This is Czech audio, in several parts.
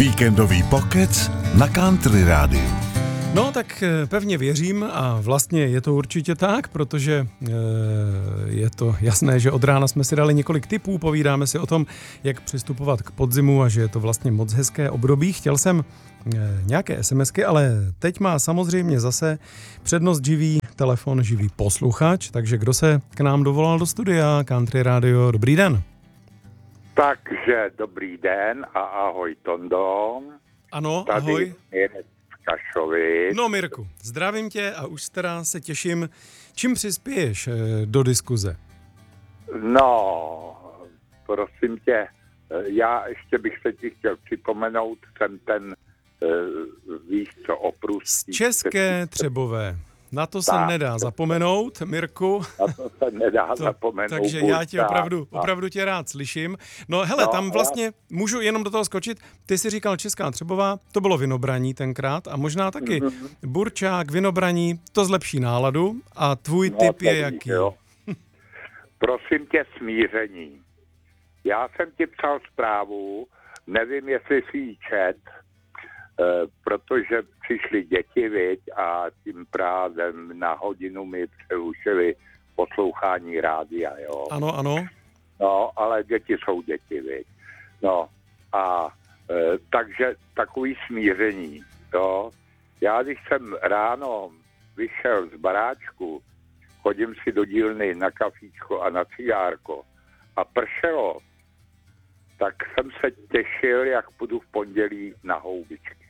Víkendový pokec na Country Rádiu. No tak pevně věřím a vlastně je to určitě tak, protože je to jasné, že od rána jsme si dali několik tipů, povídáme si o tom, jak přistupovat k podzimu a že je to vlastně moc hezké období. Chtěl jsem nějaké SMSky, ale teď má samozřejmě zase přednost živý telefon, živý posluchač, takže kdo se k nám dovolal do studia Country Radio, dobrý den. Takže dobrý den a ahoj Tondo. Ano, tady ahoj. Mirek z Kašovic. No Mirku, zdravím tě a už teda se těším, čím přispěješ do diskuze. No, prosím tě, já ještě bych se ti chtěl připomenout, jsem ten, víš co, oprustí. Z České Třebové. Na to se Tak. nedá zapomenout, Mirku. Na to se nedá zapomenout. Takže já tě opravdu tě rád slyším. No hele, tam vlastně můžu jenom do toho skočit. Ty jsi říkal Česká Třebová, to bylo Vinobraní tenkrát a možná taky burčák, Vinobraní, to zlepší náladu. A tvůj tip je jaký? Jo. Prosím tě, smíření. Já jsem ti psal zprávu, nevím, jestli jsi ji čet, protože přišly děti, viď, a tím právem na hodinu mi přerušili poslouchání rádia, jo. Ano. No, ale děti jsou děti, viď. No, a takže takový smíření, jo. Já, když jsem ráno vyšel z baráčku, chodím si do dílny na kafíčko a na cigárko a pršelo, tak jsem se těšil, jak půjdu v pondělí na houbičky.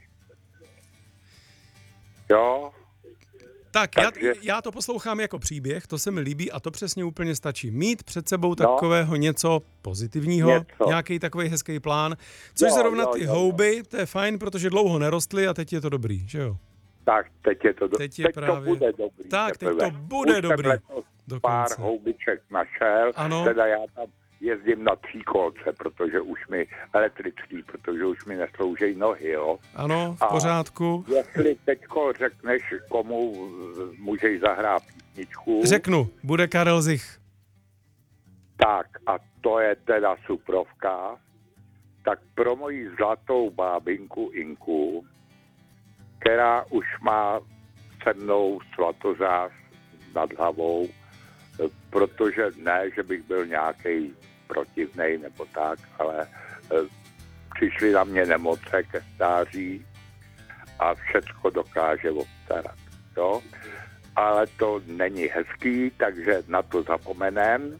Jo? Tak, Takže... já to poslouchám jako příběh, to se mi líbí a to přesně úplně stačí. Mít před sebou takového něco pozitivního, nějaký takový hezký plán, což zrovna ty houby, to je fajn, protože dlouho nerostly a teď je to dobrý, že jo? Tak, teď je to dobrý. Teď to bude dobrý. Tak, teď to bude dobrý. Pár houbiček našel, ano. Teda já tam jezdím na tříkolce, protože už mi neslouží nohy, jo. Ano, v pořádku. A jestli teďko řekneš, komu můžeš zahrát písničku. Řeknu, bude Karel Zich. Tak, a to je teda suprovka. Tak pro moji zlatou bábinku Inku, která už má se mnou svatozář nad hlavou, protože ne, že bych byl nějaký protivnej nebo tak, ale přišly na mě nemoce ke stáří a všecko dokáže obstarat. Jo? Ale to není hezký, takže na to zapomenem.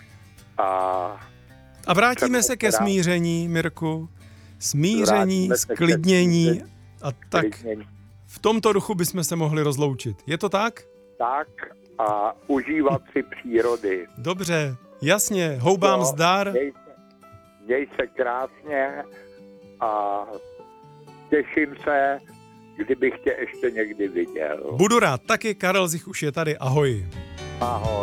A vrátíme se ke smíření, Mirku. Smíření, sklidnění a tak v tomto duchu bychom se mohli rozloučit. Je to tak? Tak a užívat si přírody. Dobře, jasně, houbám zdar. Měj se krásně a těším se, kdybych tě ještě někdy viděl. Budu rád, taky Karel Zich už je tady, ahoj. Ahoj.